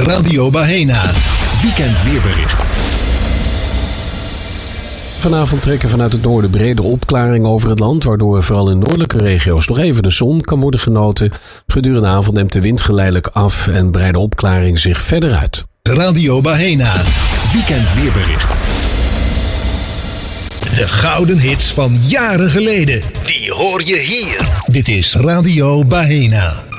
Radio Bahena. Weekend weerbericht. Vanavond trekken vanuit het noorden brede opklaringen over het land, waardoor vooral in noordelijke regio's nog even de zon kan worden genoten. Gedurende de avond neemt de wind geleidelijk af en breidt de opklaring zich verder uit. Radio Bahena. Weekend weerbericht. De gouden hits van jaren geleden. Die hoor je hier. Dit is Radio Bahena.